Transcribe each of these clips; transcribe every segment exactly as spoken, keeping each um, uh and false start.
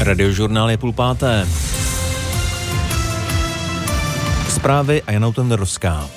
Radiožurnál je půl páté. Zprávy a Jana Tenderovská.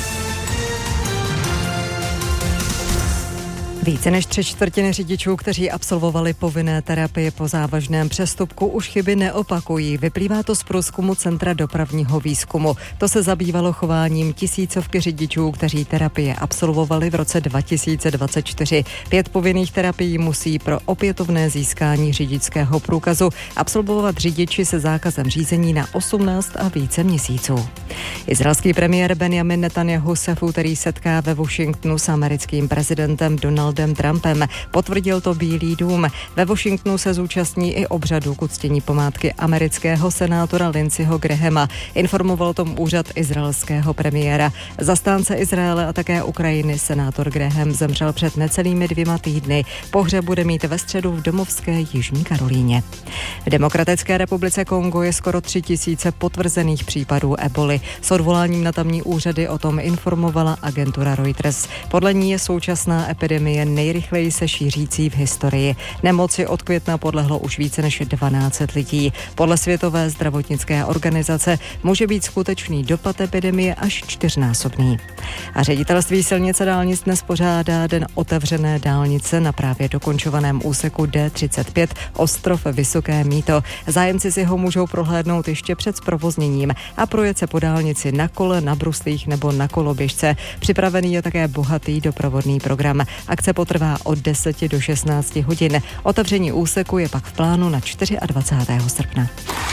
Více než tři čtvrtiny řidičů, kteří absolvovali povinné terapie po závažném přestupku, už chyby neopakují. Vyplývá to z průzkumu Centra dopravního výzkumu. To se zabývalo chováním tisícovky řidičů, kteří terapie absolvovali v roce dva tisíce dvacet čtyři. Pět povinných terapií musí pro opětovné získání řidičského průkazu absolvovat řidiči se zákazem řízení na osmnáct a více měsíců. Izraelský premiér Benjamin Netanjahu se v úterý setká ve Washingtonu s americkým prezidentem Donaldem Trumpem. Potvrdil to Bílý dům. Ve Washingtonu se zúčastní i obřadu k uctění památky amerického senátora Lindseyho Grahama. Informoval tom úřad izraelského premiéra. Zastánce Izraele a také Ukrajiny senátor Graham zemřel před necelými dvěma týdny. Pohřeb bude mít ve středu v domovské Jižní Karolíně. V Demokratické republice Kongo je skoro tři tisíce potvrzených případů eboli. S odvoláním na tamní úřady o tom informovala agentura Reuters. Podle ní je současná epidemie nejrychleji se šířící v historii. Nemoci od května podlehlo už více než dvanáct set lidí. Podle Světové zdravotnické organizace může být skutečný dopad epidemie až čtyřnásobný. A ředitelství silnic a dálnic dnes pořádá den otevřené dálnice na právě dokončovaném úseku D třicet pět Ostrov Vysoké Mýto. Zájemci si ho můžou prohlédnout ještě před zprovozněním a projet se po dálnici na kole, na bruslích nebo na koloběžce. Připravený je také bohatý doprovodný program. Akce potrvá od deseti do šestnácti hodin. Otevření úseku je pak v plánu na dvacátého čtvrtého srpna.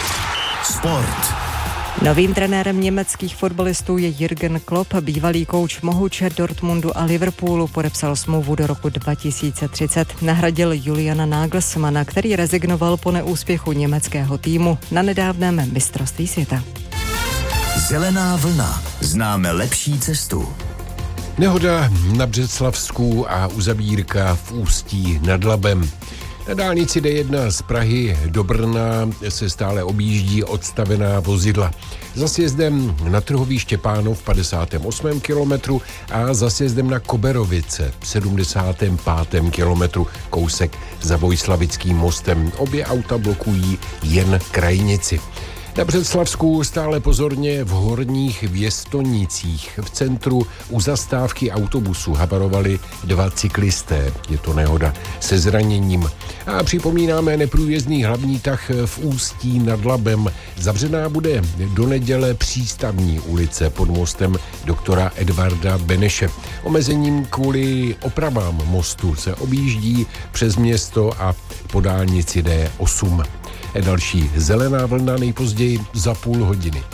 Sport. Novým trenérem německých fotbalistů je Jürgen Klopp. Bývalý kouč Mohuče, Dortmundu a Liverpoolu podepsal smlouvu do roku dva tisíce třicet. Nahradil Juliana Nagelsmana, který rezignoval po neúspěchu německého týmu na nedávném mistrovství světa. Zelená vlna. Známe lepší cestu. Nehoda na Břeclavsku a uzavírka v Ústí nad Labem. Na dálnici D jedna z Prahy do Brna se stále objíždí odstavená vozidla. Za sjezdem na Trhový Štěpánov v padesátém osmém kilometru a za sjezdem na Koberovice v sedmdesátém pátém kilometru kousek za Vojslavickým mostem. Obě auta blokují jen krajnici. Na Břeclavsku stále pozorně v Horních Věstonicích. V centru u zastávky autobusu havarovali dva cyklisté. Je to nehoda se zraněním. A připomínáme neprůjezdný hlavní tah v Ústí nad Labem. Zavřená bude do neděle Přístavní ulice pod mostem doktora Edvarda Beneše. Omezením kvůli opravám mostu se objíždí přes město a po dálnici D osm. Další zelená vlna nejpozději za půl hodiny.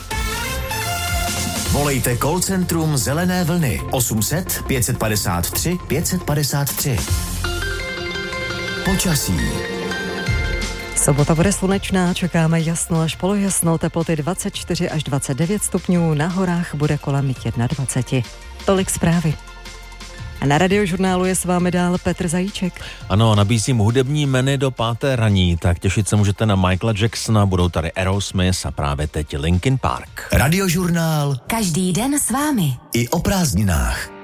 Volejte call centrum Zelené vlny osm set pět padesát tři pět padesát tři. Počasí. Sobota bude slunečná, čekáme jasno až polojasno, teploty dvacet čtyři až dvacet devět stupňů, na horách bude kolem dvacet jedna. Tolik zprávy. A na Radiožurnálu je s vámi dál Petr Zajíček. Ano, nabízím hudební menu do páté raní, tak těšit se můžete na Michaela Jacksona, budou tady Aerosmith a právě teď Linkin Park. Radiožurnál. Každý den s vámi. I o prázdninách.